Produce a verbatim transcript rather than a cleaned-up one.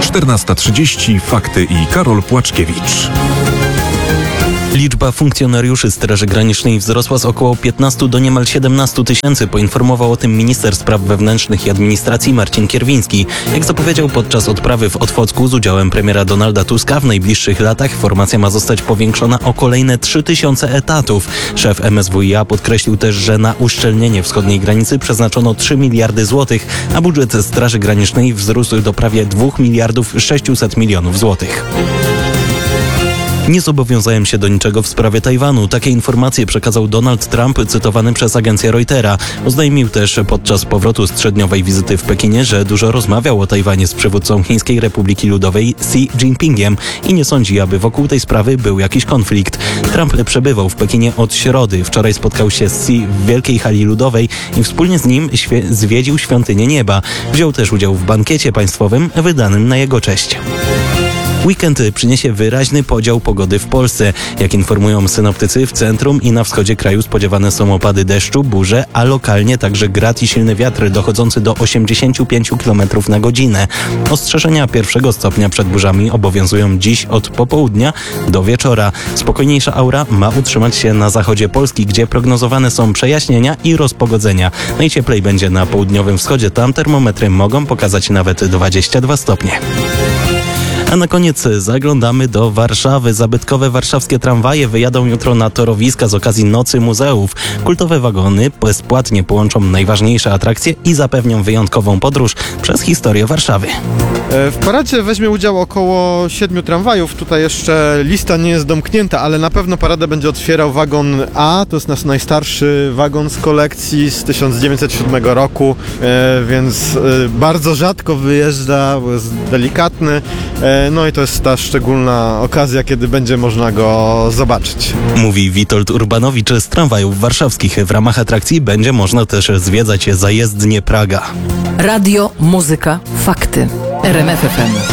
czternasta trzydzieści. Fakty i Karol Płaczkiewicz. Liczba funkcjonariuszy Straży Granicznej wzrosła z około piętnastu do niemal siedemnastu tysięcy, poinformował o tym minister spraw wewnętrznych i administracji Marcin Kierwiński. Jak zapowiedział podczas odprawy w Otwocku z udziałem premiera Donalda Tuska, w najbliższych latach formacja ma zostać powiększona o kolejne trzy tysiące etatów. Szef M S W i A podkreślił też, że na uszczelnienie wschodniej granicy przeznaczono trzy miliardy złotych, a budżet Straży Granicznej wzrósł do prawie dwóch miliardów sześciuset milionów złotych. Nie zobowiązałem się do niczego w sprawie Tajwanu. Takie informacje przekazał Donald Trump, cytowany przez agencję Reutera. Oznajmił też podczas powrotu z trzydniowej wizyty w Pekinie, że dużo rozmawiał o Tajwanie z przywódcą Chińskiej Republiki Ludowej Xi Jinpingiem i nie sądzi, aby wokół tej sprawy był jakiś konflikt. Trump przebywał w Pekinie od środy. Wczoraj spotkał się z Xi w Wielkiej Hali Ludowej i wspólnie z nim świe- zwiedził Świątynię Nieba. Wziął też udział w bankiecie państwowym wydanym na jego cześć. Weekend przyniesie wyraźny podział pogody w Polsce. Jak informują synoptycy, w centrum i na wschodzie kraju spodziewane są opady deszczu, burze, a lokalnie także grad i silny wiatr dochodzący do osiemdziesięciu pięciu kilometrów na godzinę. Ostrzeżenia pierwszego stopnia przed burzami obowiązują dziś od popołudnia do wieczora. Spokojniejsza aura ma utrzymać się na zachodzie Polski, gdzie prognozowane są przejaśnienia i rozpogodzenia. Najcieplej będzie na południowym wschodzie, tam termometry mogą pokazać nawet dwadzieścia dwa stopnie. A na koniec zaglądamy do Warszawy. Zabytkowe warszawskie tramwaje wyjadą jutro na torowiska z okazji Nocy Muzeów. Kultowe wagony bezpłatnie połączą najważniejsze atrakcje i zapewnią wyjątkową podróż przez historię Warszawy. W paradzie weźmie udział około siedmiu tramwajów. Tutaj jeszcze lista nie jest domknięta, ale na pewno paradę będzie otwierał wagon A. To jest nasz najstarszy wagon z kolekcji z tysiąc dziewięćset siódmego roku, więc bardzo rzadko wyjeżdża, bo jest delikatny. No i to jest ta szczególna okazja, kiedy będzie można go zobaczyć. Mówi Witold Urbanowicz z tramwajów warszawskich. W ramach atrakcji będzie można też zwiedzać zajezdnię Praga. Radio, muzyka, fakty. R M F F M.